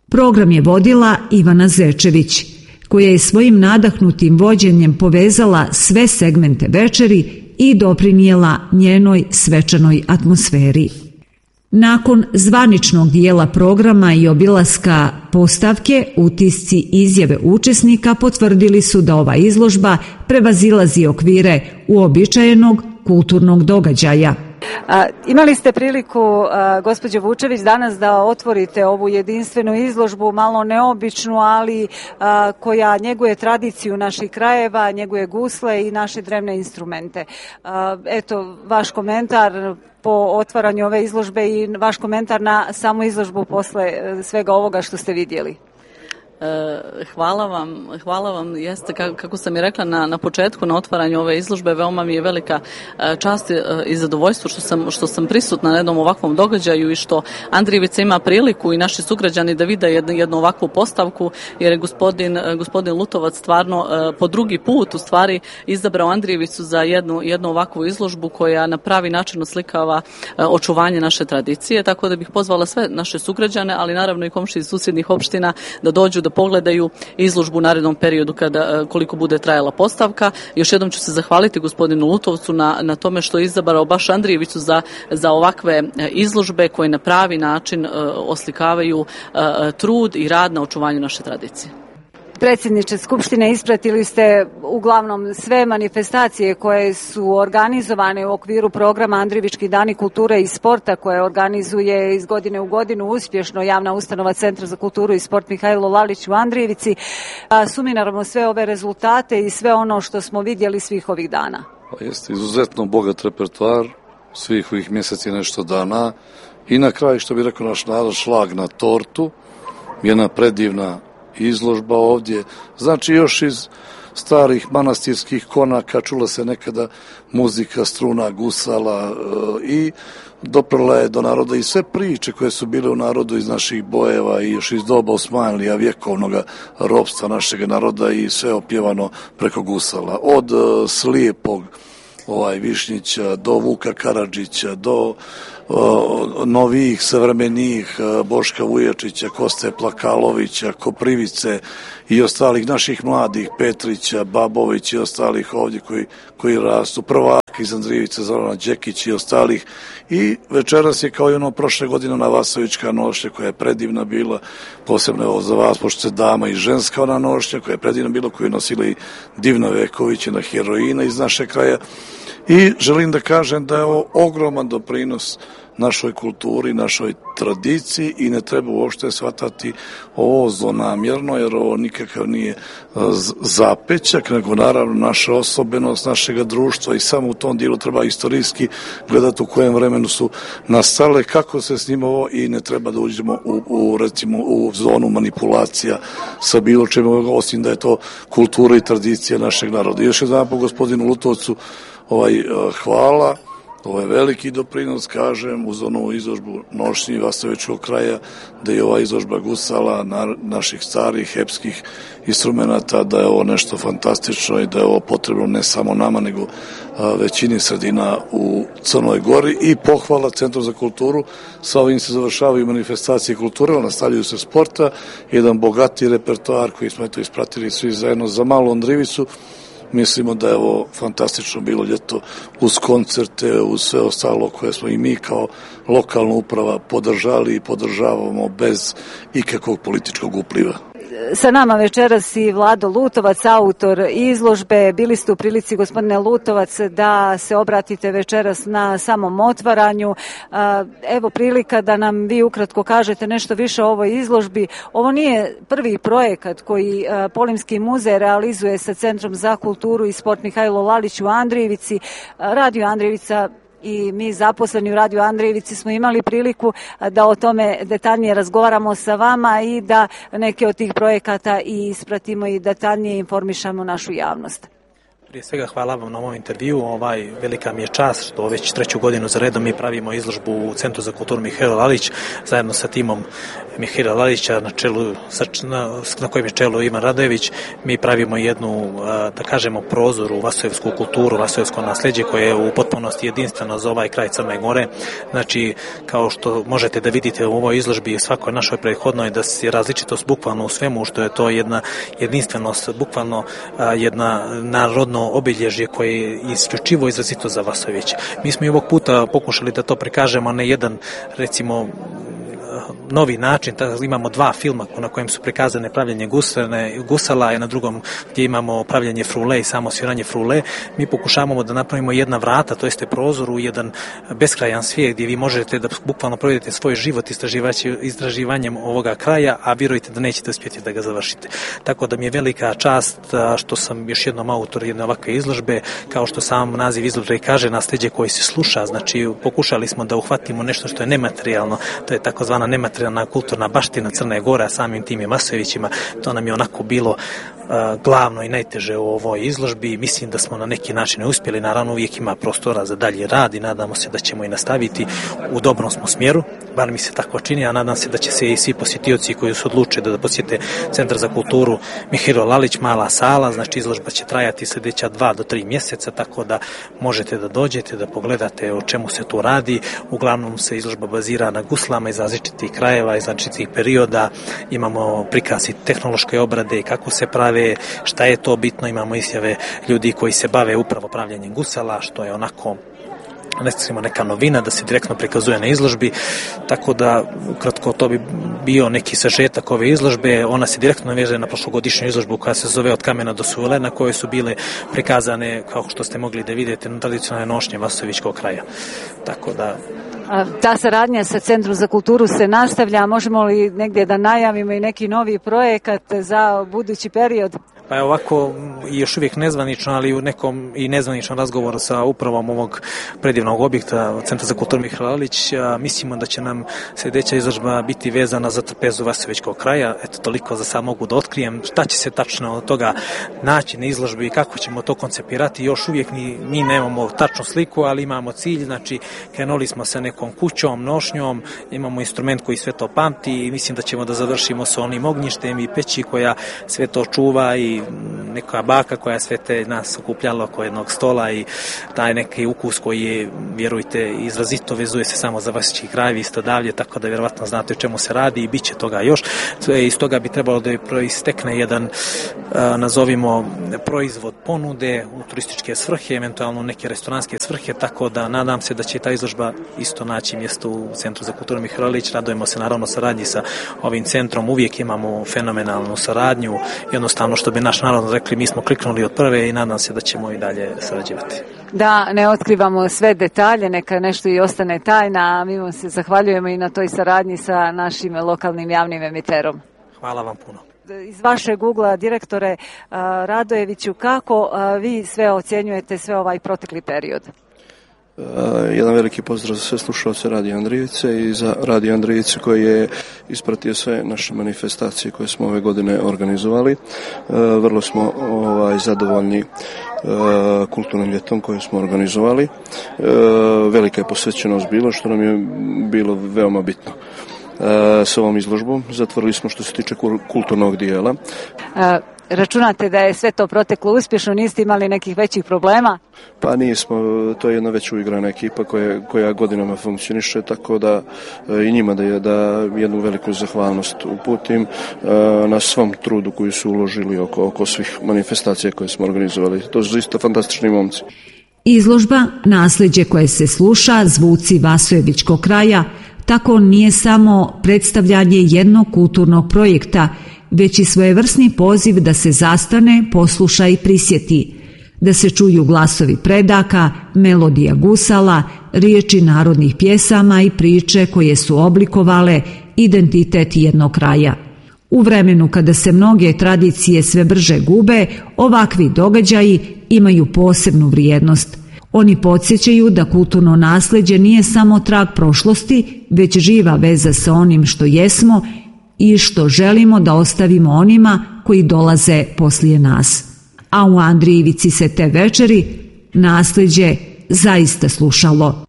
Program je vodila Ivana Zečević, koja je svojim nadahnutim vođenjem povezala sve segmente večeri i doprinijela njenoj svečanoj atmosferi. Nakon zvaničnog dijela programa i obilaska postavke, utisci i izjave učesnika potvrdili su da ova izložba prevazilazi okvire uobičajenog kulturnog događaja. Imali ste priliku, gospođo Vučević, danas da otvorite ovu jedinstvenu izložbu, malo neobičnu, ali koja njeguje tradiciju naših krajeva, njeguje gusle i naše drevne instrumente. Eto, vaš komentar po otvaranju ove izložbe i vaš komentar na samu izložbu posle svega ovoga što ste vidjeli. Hvala vam. Jeste, kako sam i rekla na početku, na otvaranju ove izložbe, veoma mi je velika čast i zadovoljstvo što sam prisutna na jednom ovakvom događaju i što Andrijevica ima priliku i naši sugrađani da vide jednu ovakvu postavku, jer je gospodin Lutovac stvarno po drugi put u stvari izabrao Andrijevicu za jednu ovakvu izložbu koja na pravi način oslikava očuvanje naše tradicije, tako da bih pozvala sve naše sugrađane, ali naravno i komšije iz susjednih opština da dođu da pogledaju izložbu u narednom periodu koliko bude trajala postavka. Još jednom ću se zahvaliti gospodinu Lutovcu na tome što je izabrao baš Andrijevicu za ovakve izložbe koje na pravi način oslikavaju trud i rad na očuvanju naše tradicije. Predsjedniče Skupštine, ispratili ste uglavnom sve manifestacije koje su organizovane u okviru programa Andrijevički dani kulture i sporta koje organizuje iz godine u godinu uspješno javna ustanova Centra za kulturu i sport Mihajlo Lalić u Andrijevici. Sumiramo sve ove rezultate i sve ono što smo vidjeli svih ovih dana. Jeste izuzetno bogat repertoar, svih ovih mjeseci nešto dana i na kraju, što bi rekao naš narod, šlag na tortu, jedna predivna izložba ovdje. Znači još iz starih manastirskih konaka čula se nekada muzika, struna, gusala i doprla je do naroda i sve priče koje su bile u narodu iz naših bojeva i još iz doba Osmanlija, vjekovnog ropstva našeg naroda i sve opjevano preko gusala. Od Slijepog Višnjića do Vuka Karadžića do novijih, savremenijih Boška Vujačića, Koste Plakalovića, Koprivice i ostalih naših mladih, Petrića, Babović i ostalih ovdje koji rastu, prvaka iz Andrijevice, Zorana Đekić i ostalih. I večeras je kao i ono prošle godine na Vasovićka nošnja koja je predivna bila, posebno za vas, pošto se dama i ženska ona nošnja koja je predivna bila, koju je nosila i Divna Veković, jedna heroina iz našeg kraja. I želim da kažem da je ovo ogroman doprinos našoj kulturi, našoj tradiciji i ne treba uopšte shvatati ovo zlonamjerno, jer ovo nikakav nije zapećak, nego naravno naša osobenost našega društva i samo u tom dijelu treba istorijski gledati u kojem vremenu su nastale, kako se s njim ovo i ne treba da uđemo recimo u zonu manipulacija sa bilo čemu, osim da je to kultura i tradicija našeg naroda. I još jedan po gospodinu Lutovcu hvala. Ovo je veliki doprinos, kažem, uz onu izložbu nošnji Vasovičkog kraja, da je ova izložba gusala naših starih epskih instrumenta, da je ovo nešto fantastično i da je ovo potrebno ne samo nama, nego većini sredina u Crnoj Gori. I pohvala Centru za kulturu, sa ovim se završavaju manifestacije kulture, nastavljaju se sporta, jedan bogati repertoar koji smo ispratili svi zajedno za malu Andrijevicu. Mislimo da je ovo fantastično bilo ljeto uz koncerte, uz sve ostalo koje smo i mi kao lokalna uprava podržali i podržavamo bez ikakvog političkog upliva. Sa nama večeras i Vlado Lutovac, autor izložbe. Bili ste u prilici, gospodine Lutovac, da se obratite večeras na samom otvaranju. Evo prilika da nam vi ukratko kažete nešto više o ovoj izložbi. Ovo nije prvi projekat koji Polimski muzej realizuje sa Centrom za kulturu i sport Mihajlo Lalić u Andrijevici. Radio Andrijevica i mi zaposleni u Radio Andrijevici smo imali priliku da o tome detaljnije razgovaramo sa vama i da neke od tih projekata i ispratimo i detaljnije informišemo našu javnost. Prije svega hvala vam na ovom intervju. Velika mi je čast što već 3. godinu za redom mi pravimo izložbu u Centru za kulturu Mihajlo Lalić zajedno sa timom Mihajla Lalića na kojem je čelu Ivan Radojević, mi pravimo jednu, da kažemo, prozor u vasojevsku kulturu, vasojevsko nasljeđe koje je u potpunosti jedinstveno za ovaj kraj Crne Gore. Znači, kao što možete da vidite u ovoj izložbi i svakoj našoj prethodnoj, da je različitost bukvalno u svemu, što je to jedna jedinstvenost, bukvalno jedna narodno obilježje koje je isključivo izrazito za Vasojević. Mi smo i ovog puta pokušali da to prikažemo na jedan, recimo, novi način. Imamo 2 filma na kojem su prikazane pravljenje gusala i na drugom gdje imamo pravljenje frule i samo sviranje frule. Mi pokušavamo da napravimo jedna vrata, to jeste prozor u jedan beskrajan svijet gdje vi možete da bukvalno provedete svoj život istraživanjem ovoga kraja, a vjerujte da nećete uspjeti da ga završite. Tako da mi je velika čast što sam još jednom autor jedne ovakve izložbe, kao što sam naziv izložbe kaže, nasljeđe koji se sluša. Znači, pokušali smo da uhvatimo nešto što je nematerijalno, to je takozvana nematerijalna kulturna baština Crne Gore, a samim tim i Vasojevićima. To nam je onako bilo glavno i najteže u ovoj izložbi. Mislim da smo na neki način uspjeli. Naravno, uvijek ima prostora za dalji rad i nadamo se da ćemo i nastaviti. U dobrom smo smjeru, bar mi se tako čini, a nadam se da će se i svi posjetioci koji su odlučili da posjete Centar za kulturu Mihajlo Lalić, mala sala, znači izložba će trajati sljedeća 2 do 3 mjeseca, tako da možete da dođete, da pogledate o čemu se tu radi. Uglavnom se izložba bazira na guslama iz različitih krajeva, iz različitih perioda. Imamo prikaz i tehnološke obrade i kako se prave, šta je to bitno. Imamo izjave ljudi koji se bave upravo pravljenjem gusala, što je onako neka novina da se direktno prikazuje na izložbi, tako da ukratko to bi bio neki sažetak ove izložbe. Ona se direktno veže na prošlogodišnju izložbu koja se zove Od kamena do sule, na kojoj su bile prikazane, kao što ste mogli da vidite, tradicionalne nošnje Vasojevićkog kraja. Tako da ta saradnja sa Centrom za kulturu se nastavlja. Možemo li negdje da najavimo i neki novi projekat za budući period? Pa je ovako još uvijek nezvanično, ali u nekom i nezvaničnom razgovoru sa upravom ovog predivnog objekta Centra za kulturu Mihajlo Lalić, mislimo da će nam sljedeća izložba biti vezana za trpezu Vasojevićkog kraja. Eto, toliko za sad mogu da otkrijem. Šta će se tačno od toga naći na izložbi i kako ćemo to koncipirati, još uvijek mi nemamo tačnu sliku, ali imamo cilj. Znači, krenuli smo sa nekom kućom, nošnjom, imamo instrument koji sve to pamti i mislim da ćemo da završimo sa onim ognjištem i peći koja sve to čuva i neka baka koja sve te nas okupljala oko jednog stola i taj neki ukus koji je, vjerujte, izrazito vezuje se samo za Vasojevićki kraj, isto davlje, tako da vjerovatno znate o čemu se radi i bit će toga još. Iz toga bi trebalo da proistekne jedan, nazovimo, proizvod ponude u turističke svrhe, eventualno neke restoranske svrhe, tako da nadam se da će ta izložba isto naći mjesto u Centru za kulturu Mihajlo Lalić. Radujemo se naravno saradnji sa ovim centrom, uvijek imamo fenomenalnu saradnju, jednostavno što bi naš narod rekli, mi smo kliknuli od prve i nadam se da ćemo i dalje sarađivati. Da ne otkrivamo sve detalje, neka nešto i ostane tajna, a mi vam se zahvaljujemo i na toj saradnji sa našim lokalnim javnim emiterom. Hvala vam puno. Iz vašeg ugla, direktore Radojeviću, kako vi sve ocjenjujete sve ovaj protekli period? Jedan veliki pozdrav za sve slušalce Radio Andrijice i za Radio Andrijice koji je ispratio sve naše manifestacije koje smo ove godine organizovali. Vrlo smo zadovoljni kulturnim ljetom koje smo organizovali. Velika je posvećenost bilo, što nam je bilo veoma bitno. S ovom izložbom zatvorili smo što se tiče kulturnog dijela. Računate da je sve to proteklo uspješno, niste imali nekih većih problema? Pa nismo, to je jedna već uigrana ekipa koja godinama funkcioniše, tako da i njima da jednu veliku zahvalnost uputim na svom trudu koji su uložili oko svih manifestacija koje smo organizovali. To su isto fantastični momci. Izložba Nasljeđe koje se sluša, zvuci Vasojevićkog kraja, tako nije samo predstavljanje jednog kulturnog projekta, već i svojevrsni poziv da se zastane, posluša i prisjeti, da se čuju glasovi predaka, melodija gusala, riječi narodnih pjesama i priče koje su oblikovale identitet jednog kraja. U vremenu kada se mnoge tradicije sve brže gube, ovakvi događaji imaju posebnu vrijednost. Oni podsjećaju da kulturno nasljeđe nije samo trag prošlosti, već živa veza sa onim što jesmo i što želimo da ostavimo onima koji dolaze poslije nas. A u Andrijevici se te večeri nasljeđe zaista slušalo.